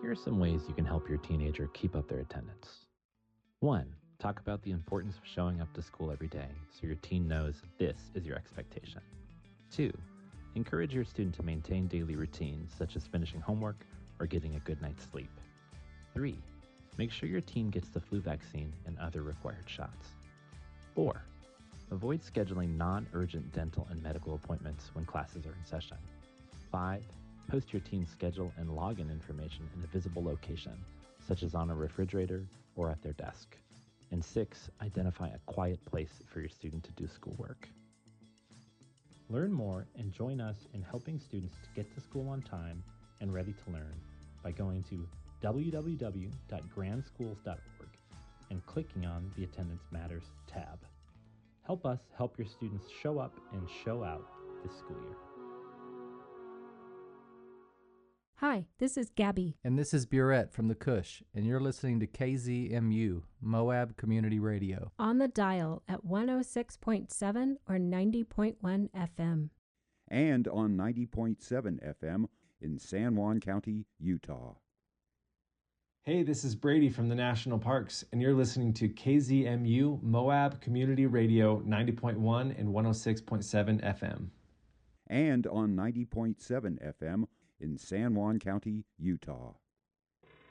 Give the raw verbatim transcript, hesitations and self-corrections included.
Here are some ways you can help your teenager keep up their attendance. One, talk about the importance of showing up to school every day so your teen knows this is your expectation. Two, encourage your student to maintain daily routines such as finishing homework or getting a good night's sleep. Three, make sure your teen gets the flu vaccine and other required shots. Four, avoid scheduling non-urgent dental and medical appointments when classes are in session. Five, post your teen's schedule and login information in a visible location, such as on a refrigerator or at their desk. And six, identify a quiet place for your student to do schoolwork. Learn more and join us in helping students to get to school on time and ready to learn by going to w w w dot grand schools dot org and clicking on the Attendance Matters tab. Help us help your students show up and show out this school year. Hi, this is Gabby. And this is Burette from the Cush, and you're listening to K Z M U, Moab Community Radio. On the dial at one oh six point seven or ninety point one F M. And on ninety point seven F M in San Juan County, Utah. Hey, this is Brady from the National Parks, and you're listening to K Z M U, Moab Community Radio, ninety point one and one oh six point seven F M. And on ninety point seven F M in San Juan County, Utah.